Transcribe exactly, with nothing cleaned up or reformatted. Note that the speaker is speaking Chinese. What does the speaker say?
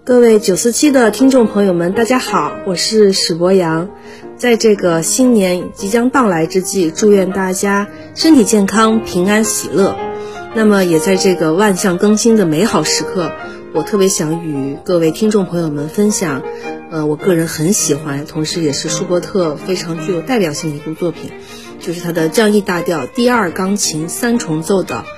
各位九四七的听众朋友们，大家好，我是史博洋。在这个新年即将到来之际，祝愿大家身体健康、平安喜乐。那么也在这个万象更新的美好时刻，我特别想与各位听众朋友们分享呃，我个人很喜欢，同时也是舒伯特非常具有代表性的一部作品，就是他的降 E 大调第二钢琴三重奏的